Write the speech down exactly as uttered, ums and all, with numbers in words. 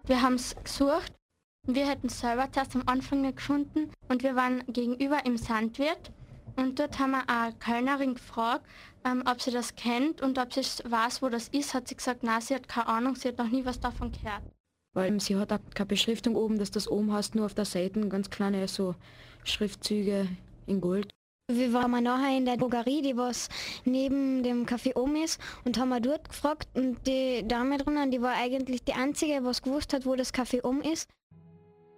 Wir haben es gesucht. Wir hätten es selber zuerst am Anfang nicht gefunden und wir waren gegenüber im Sandwirt und dort haben wir eine Kellnerin gefragt, ähm, ob sie das kennt und ob sie weiß, wo das ist. Hat sie gesagt, nein, sie hat keine Ahnung, sie hat noch nie was davon gehört. Weil sie hat auch keine Beschriftung oben, dass das oben hast, nur auf der Seite ganz kleine so Schriftzüge in Gold. Wir waren nachher in der Drogerie, die was neben dem Café oben ist, und haben wir dort gefragt und die Dame drinnen, die war eigentlich die einzige, was gewusst hat, wo das Café oben ist.